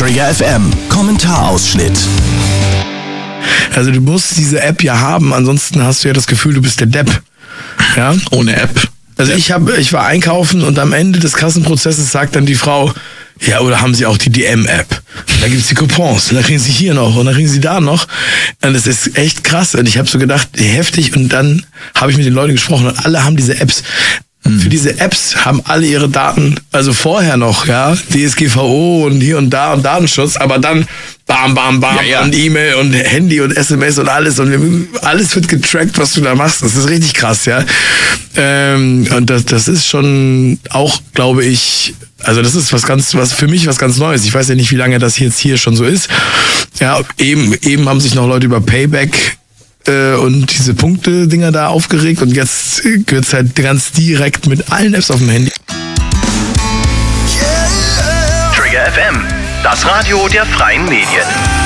Trigger FM Kommentarausschnitt. Also du musst diese App ja haben, ansonsten hast du ja das Gefühl, du bist der Depp. Ja? Ohne App. Also ich war einkaufen und am Ende des Kassenprozesses sagt dann die Frau, ja, oder haben Sie auch die DM-App? Da gibt's die Coupons und da kriegen Sie hier noch und da kriegen Sie da noch. Und das ist echt krass. Und ich habe so gedacht, heftig. Und dann habe ich mit den Leuten gesprochen und alle haben diese Apps. Für diese Apps haben alle ihre Daten, also vorher noch, ja, DSGVO und hier und da und Datenschutz, aber dann bam, bam, bam und E-Mail und Handy und SMS und alles und alles wird getrackt, was du da machst. Das ist richtig krass, ja. Und das ist schon auch, glaube ich, also das ist was für mich was ganz Neues. Ich weiß ja nicht, wie lange das jetzt hier schon so ist. Ja, eben haben sich noch Leute über Payback und diese Punkte-Dinger da aufgeregt und jetzt wird's halt ganz direkt mit allen Apps auf dem Handy. Trigger FM, das Radio der freien Medien.